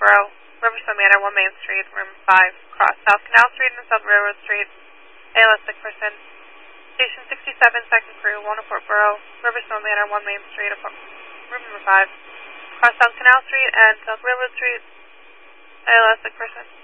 Borough, Riverstone Manor, 1 Main Street, room 5, cross South Canal Street and South Railroad Street, ALS sick person. Station 67, second crew, 1 Port Borough, Riverstone Manor, 1 Main Street, room number 5, cross South Canal Street and South Railroad Street, ALS sick person.